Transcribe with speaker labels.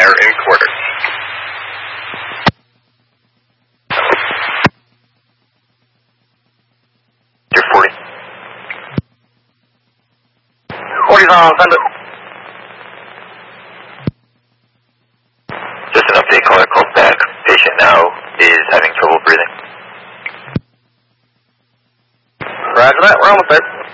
Speaker 1: fire in quarters. You're 40. 40's on, send it. Just an update, caller called back. Patient now is having trouble breathing. Roger that, we're almost there.